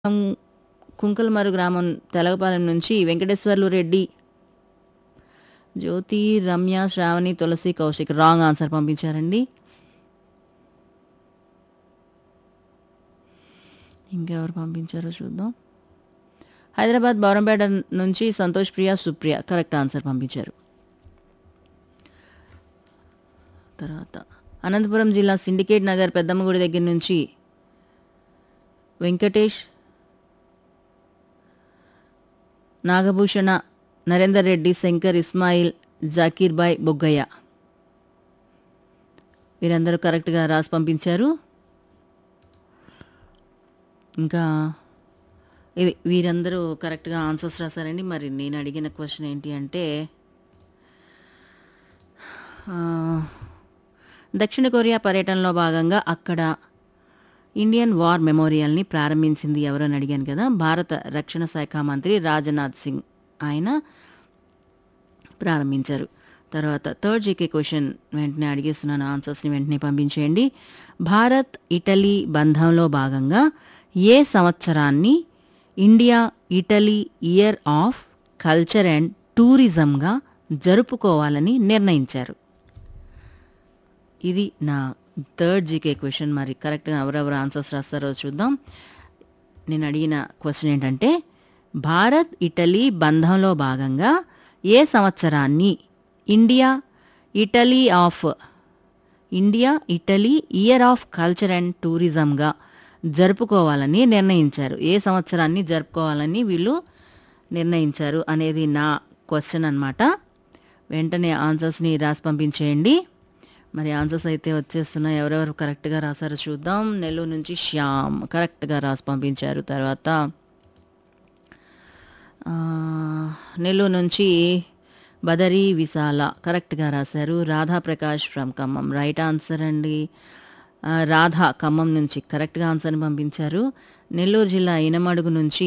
కుంకులమర్రు గ్రామం తెలగపాలెం నుంచి వెంకటేశ్వర్లు రెడ్డి, జ్యోతి, రమ్య, శ్రావణి, తులసి, Kaushik wrong answer పంపించారండి. ఇంకెవరు పంపించారో చూద్దాం. హైదరాబాద్ బౌరంపేట నుంచి సంతోష్ ప్రియ, సుప్రియ కరెక్ట్ ఆన్సర్ పంపించారు. తర్వాత అనంతపురం జిల్లా సిండికేట్ నగర్ పెద్దమ్మ గుడి దగ్గర నుంచి వెంకటేష్, నాగభూషణ, నరేందర్ రెడ్డి, శంకర్, ఇస్మాయిల్, జాకీర్ బాయ్, బొగ్గయ్య వీరందరూ కరెక్ట్గా రాసి పంపించారు. ఇంకా వీరందరూ కరెక్ట్గా ఆన్సర్స్ రాశారండి. మరి నేను అడిగిన క్వశ్చన్ ఏంటి అంటే, దక్షిణ కొరియా పర్యటనలో భాగంగా అక్కడ ఇండియన్ వార్ మెమోరియల్ని ప్రారంభించింది ఎవరు అని అడిగాను కదా. భారత రక్షణ శాఖ మంత్రి రాజ్నాథ్ సింగ్ ఆయన ప్రారంభించారు. తర్వాత థర్డ్ జీకే క్వశ్చన్ వెంటనే అడిగేస్తున్నాను, ఆన్సర్స్ని వెంటనే పంపించేయండి. భారత్ ఇటలీ బంధంలో భాగంగా ఏ సంవత్సరాన్ని India Italy year of culture and టూరిజంగా జరుపుకోవాలని నిర్ణయించారు? ఇది నా థర్డ్ జీకే క్వశ్చన్. మరి కరెక్ట్గా ఎవరెవరు ఆన్సర్స్ రాస్తారో చూద్దాం. నేను అడిగిన క్వశ్చన్ ఏంటంటే, భారత్ ఇటలీ బంధంలో భాగంగా ఏ సంవత్సరాన్ని India Italy year of culture and టూరిజంగా జరుపుకోవాలని నిర్ణయించారు? ఏ సంవత్సరాన్ని జరుపుకోవాలని వీళ్ళు నిర్ణయించారు అనేది నా క్వశ్చన్ అన్నమాట. వెంటనే ఆన్సర్స్ని రాసి పంపించేయండి. మరి ఆన్సర్స్ అయితే వచ్చేస్తున్నాయి. ఎవరెవరు కరెక్ట్గా రాశారో చూద్దాం. నెల్లూరు నుంచి శ్యామ్ కరెక్ట్గా రాసి పంపించారు. తర్వాత నెల్లూరు నుంచి బదరి విశాల కరెక్ట్గా రాశారు. Radha Prakash from Khammam right answer అండి. రాధా ఖమ్మం నుంచి కరెక్ట్గా ఆన్సర్ని పంపించారు. నెల్లూరు జిల్లా ఇనమడుగు నుంచి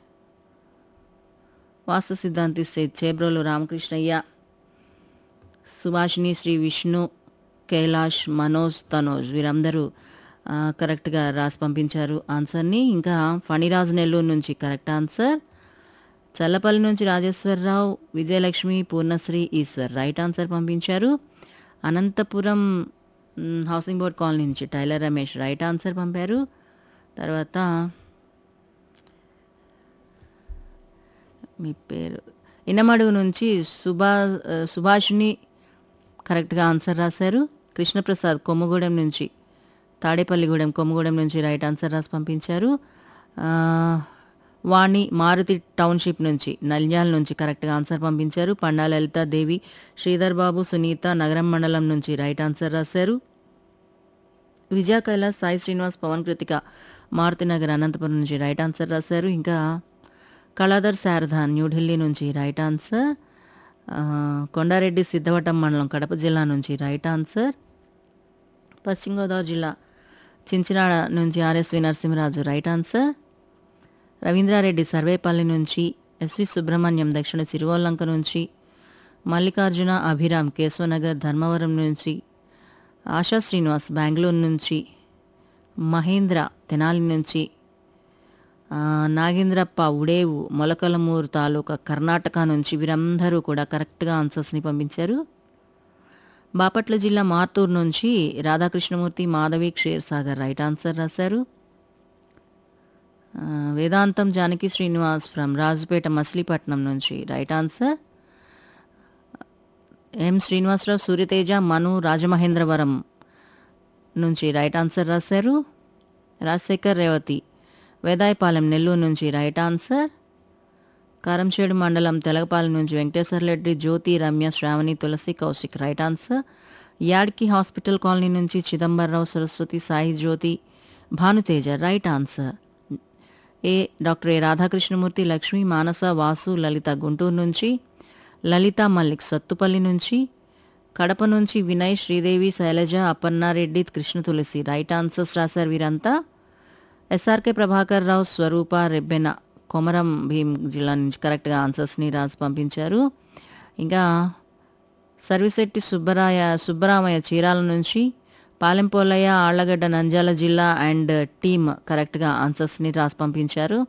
వాస్తు సిద్ధాంతి చేబ్రోలు రామకృష్ణయ్య, సుభాషిణి, శ్రీ విష్ణు, కైలాష్, మనోజ్, తనోజ్ వీరందరూ కరెక్ట్గా రాసి పంపించారు ఆన్సర్ని. ఇంకా ఫణిరాజ్ నెల్లూరు నుంచి కరెక్ట్ ఆన్సర్. చల్లపల్లి నుంచి రాజేశ్వరరావు, విజయలక్ష్మి, పూర్ణశ్రీ, ఈశ్వర్ రైట్ ఆన్సర్ పంపించారు. అనంతపురం హౌసింగ్ బోర్డ్ కాలనీ నుంచి టైలర్ రమేష్ రైట్ ఆన్సర్ పంపారు. తర్వాత మీ పేరు ఇనమడుగు నుంచి సుభాషిణి కరెక్ట్గా ఆన్సర్ రాశారు. కృష్ణప్రసాద్ కొమ్మగూడెం నుంచి తాడేపల్లిగూడెం కొమ్మగూడెం నుంచి రైట్ ఆన్సర్ రాసి పంపించారు. వాణి మారుతి టౌన్షిప్ నుంచి నల్యాల నుంచి కరెక్ట్గా ఆన్సర్ పంపించారు. పండా లలిత దేవి, శ్రీధర్ బాబు, సునీత నగరం మండలం నుంచి రైట్ ఆన్సర్ రాశారు. విజయ కైలాస్, సాయి శ్రీనివాస్, పవన్ కృతిక మారుతి నగర్ అనంతపురం నుంచి రైట్ ఆన్సర్ రాశారు. ఇంకా కళాధర్ శారద న్యూఢిల్లీ నుంచి రైట్ ఆన్సర్. కొండారెడ్డి సిద్ధవటం మండలం కడప జిల్లా నుంచి రైట్ ఆన్సర్. పశ్చిమ గోదావరి జిల్లా చించినాడ నుంచి RSV Narasimharaju right answer. Ravindra Reddy Sarvepalli నుంచి, ఎస్వి సుబ్రహ్మణ్యం దక్షిణ సిరివోల్లంక నుంచి, మల్లికార్జున అభిరామ్ కేశవనగర్ ధర్మవరం నుంచి, ఆశా శ్రీనివాస్ బెంగళూరు నుంచి, మహేంద్ర తెనాలి నుంచి, నాగేంద్రప్ప ఉడేవు మొలకలమూరు తాలూకా కర్ణాటక నుంచి వీరందరూ కూడా కరెక్ట్గా ఆన్సర్స్ని పంపించారు. బాపట్ల జిల్లా మార్తూరు నుంచి రాధాకృష్ణమూర్తి, మాధవి, క్షీర్సాగర్ రైట్ ఆన్సర్ రాశారు. వేదాంతం జానకి శ్రీనివాస్ ఫ్రమ్ రాజుపేట మచిలీపట్నం నుంచి రైట్ ఆన్సర్. ఎం శ్రీనివాసరావు, సూర్యతేజ, మను రాజమహేంద్రవరం నుంచి రైట్ ఆన్సర్ రాశారు. రాజశేఖర్, రేవతి వేదాయపాలెం నెల్లూరు నుంచి రైట్ ఆన్సర్. కారంచేడు మండలం తెలగపాలెం నుంచి వెంకటేశ్వర్రెడ్డి, జ్యోతి, రమ్య, శ్రావణి, తులసి, Kaushik right answer. యాడ్కి hospital colony నుంచి చిదంబరరావు, సరస్వతి, సాయి జ్యోతి, భానుతేజ రైట్ ఆన్సర్. డాక్టర్ ఏ రాధాకృష్ణమూర్తి, లక్ష్మి, మానస, వాసు, లలిత గుంటూరు నుంచి, లలిత మల్లిక్ సత్తుపల్లి నుంచి, కడప నుంచి వినయ్, శ్రీదేవి, శైలజ, అపర్ణారెడ్డి, కృష్ణ తులసి రైట్ ఆన్సర్స్ రాశారు వీరంతా. ఎస్ఆర్కే ప్రభాకర్ రావు, స్వరూప, రెబ్బెన కొమరం భీం జిల్లా నుంచి కరెక్ట్గా ఆన్సర్స్ని రాసి పంపించారు. ఇంకా సర్విశెట్టి సుబ్బరామయ్య చీరాల నుంచి, పాలెంపోలయ్య, ఆళ్లగడ్డ నంద్యాల జిల్లా అండ్ టీమ్ కరెక్ట్గా ఆన్సర్స్ని రాసి పంపించారు.